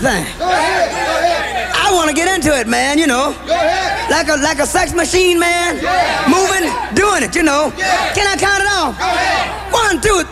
thing. I want to get into it, man, you know. Like a sex machine, man. Moving, doing it, you know. Can I count it off? 1, 2,